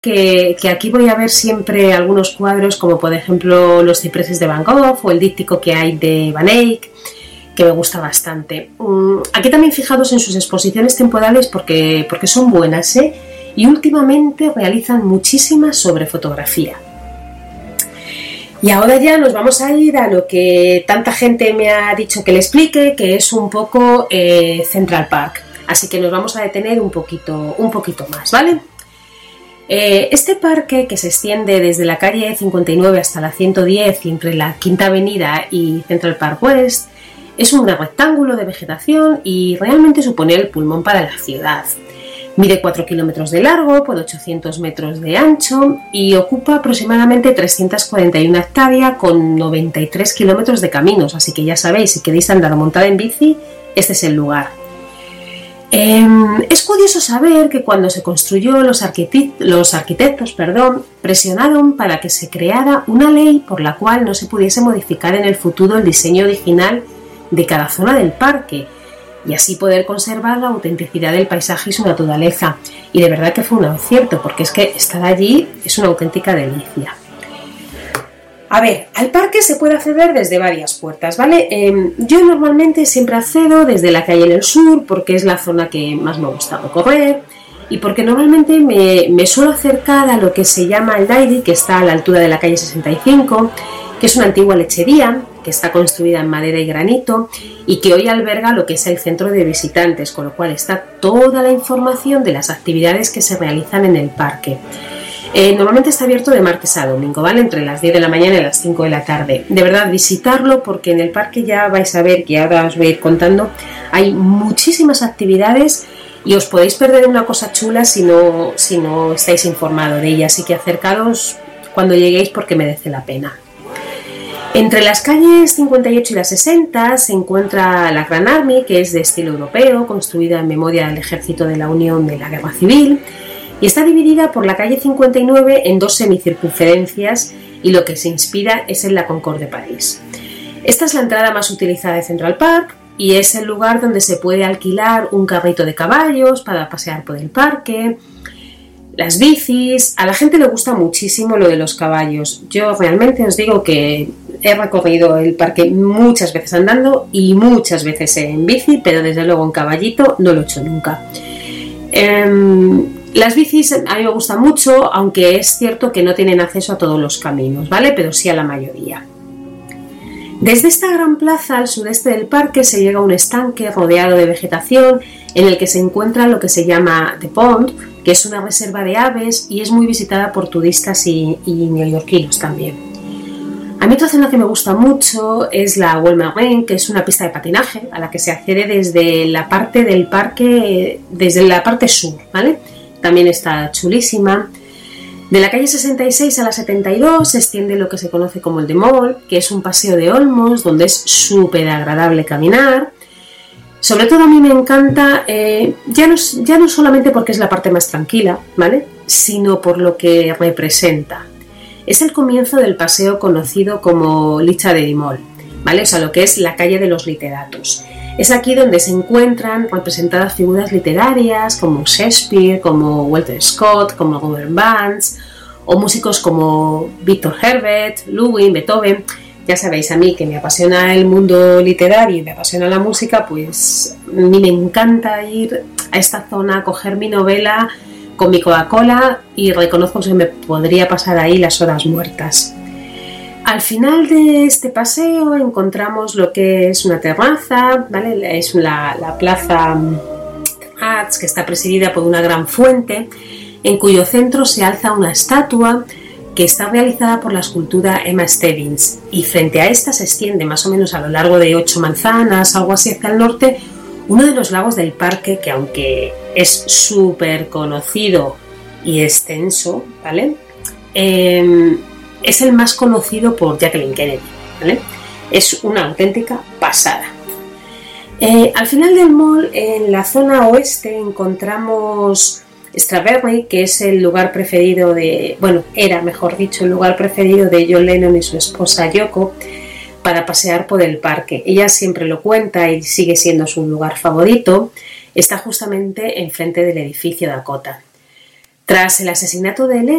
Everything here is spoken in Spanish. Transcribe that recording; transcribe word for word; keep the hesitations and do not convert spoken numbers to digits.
que, que aquí voy a ver siempre algunos cuadros, como por ejemplo los cipreses de Van Gogh o el díptico que hay de Van Eyck, que me gusta bastante. Aquí también fijados en sus exposiciones temporales porque, porque son buenas, ¿eh? Y últimamente realizan muchísimas sobre fotografía. Y ahora ya nos vamos a ir a lo que tanta gente me ha dicho que le explique, que es un poco eh, Central Park. Así que nos vamos a detener un poquito, un poquito más, ¿vale? Eh, este parque, que se extiende desde la calle cincuenta y nueve hasta la ciento diez y entre la Quinta Avenida y Central Park West, es un gran rectángulo de vegetación y realmente supone el pulmón para la ciudad. Mide cuatro kilómetros de largo por ochocientos metros de ancho y ocupa aproximadamente trescientas cuarenta y una hectáreas con noventa y tres kilómetros de caminos, así que ya sabéis, si queréis andar o montar en bici, este es el lugar. Eh, es curioso saber que cuando se construyó los, arquitect- los arquitectos perdón, presionaron para que se creara una ley por la cual no se pudiese modificar en el futuro el diseño original de cada zona del parque y así poder conservar la autenticidad del paisaje y su naturaleza. Y de verdad que fue un acierto, porque es que estar allí es una auténtica delicia. A ver, al parque se puede acceder desde varias puertas, ¿vale? Eh, yo normalmente siempre accedo desde la calle en el sur porque es la zona que más me gusta recorrer y porque normalmente me, me suelo acercar a lo que se llama el Dairy, que está a la altura de la calle sesenta y cinco, que es una antigua lechería que está construida en madera y granito y que hoy alberga lo que es el centro de visitantes, con lo cual está toda la información de las actividades que se realizan en el parque. Eh, normalmente está abierto de martes a domingo, ¿vale? Entre las diez de la mañana y las cinco de la tarde. De verdad, visitarlo porque en el parque ya vais a ver, que ahora os voy a ir contando, hay muchísimas actividades y os podéis perder una cosa chula si no, si no estáis informados de ella. Así que acercaros cuando lleguéis porque merece la pena. Entre las calles cincuenta y ocho y la sesenta se encuentra la Grand Army, que es de estilo europeo, construida en memoria del Ejército de la Unión de la Guerra Civil, y está dividida por la calle cincuenta y nueve en dos semicircunferencias y lo que se inspira es en la Concorde de París. Esta es la entrada más utilizada de Central Park y es el lugar donde se puede alquilar un carrito de caballos para pasear por el parque, las bicis. A la gente le gusta muchísimo lo de los caballos. Yo realmente os digo que he recorrido el parque muchas veces andando y muchas veces en bici, pero desde luego en caballito no lo he hecho nunca. Eh, Las bicis a mí me gustan mucho, aunque es cierto que no tienen acceso a todos los caminos, ¿vale? Pero sí a la mayoría. Desde esta gran plaza al sudeste del parque se llega a un estanque rodeado de vegetación en el que se encuentra lo que se llama The Pond, que es una reserva de aves y es muy visitada por turistas y, y neoyorquinos también. A mí otra zona que me gusta mucho es la Walmer Lane, que es una pista de patinaje a la que se accede desde la parte del parque, desde la parte sur, ¿vale? También está chulísima. De la calle sesenta y seis a la setenta y dos se extiende lo que se conoce como el The Mall, que es un paseo de olmos donde es súper agradable caminar. Sobre todo a mí me encanta, eh, ya, no, ya no solamente porque es la parte más tranquila, ¿vale? Sino por lo que representa. Es el comienzo del paseo conocido como Literary Mall, ¿vale? O sea, lo que es la calle de los literatos. Es aquí donde se encuentran representadas figuras literarias como Shakespeare, como Walter Scott, como Robert Burns, o músicos como Victor Herbert, Ludwig, Beethoven. Ya sabéis, a mí que me apasiona el mundo literario y me apasiona la música, pues a mí me encanta ir a esta zona, coger mi novela con mi Coca-Cola y reconozco que me podría pasar ahí las horas muertas. Al final de este paseo encontramos lo que es una terraza, ¿vale? Es la, la plaza Arts, que está presidida por una gran fuente, en cuyo centro se alza una estatua que está realizada por la escultura Emma Stebbins, y frente a esta se extiende más o menos a lo largo de ocho manzanas, algo así hacia el norte, uno de los lagos del parque que, aunque es súper conocido y extenso, ¿vale? Eh, es el más conocido por Jacqueline Kennedy, ¿vale? Es una auténtica pasada. Eh, al final del mall, en la zona oeste, encontramos Strawberry, que es el lugar preferido de, bueno, era mejor dicho, el lugar preferido de John Lennon y su esposa Yoko para pasear por el parque. Ella siempre lo cuenta y sigue siendo su lugar favorito. Está justamente enfrente del edificio Dakota. Tras el asesinato de Lennon,